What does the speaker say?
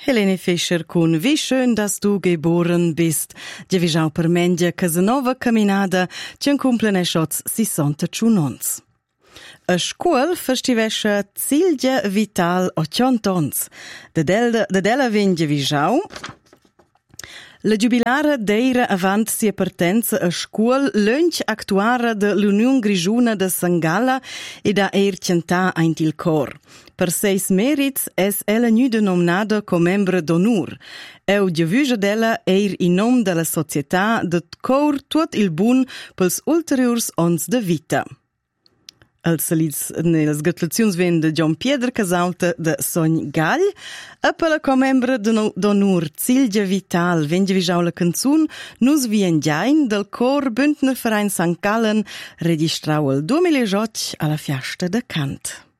Helene Fischer con Wie schön, dass du geboren bist. Dia vischau per mendia Casanova Caminada, c'en cumplen e shots 61 ons. A scuol festivescha Zilgia Vital o 100 ons. De della vendia vischau. La giubilara d'eira avant sia partenza a scuol lunch actuara de l'Union Grigiuna de Sangala e da centa aint il cor. Per seis merits es ella nu denominada com membre d'onur. Eu giavuja della in nom della società de cor tuot il bun pels ulteriors ons de vita. Els salits nelles gratulaziuns ven de John Piedra Casalta de Sogn Gall, e per la comembra d'onur Zilgia Vital venge vischau la canzun Nus vien giain del cor Bündner Verein St. Gallen registrau el 2018 alla Fiasta de Cant.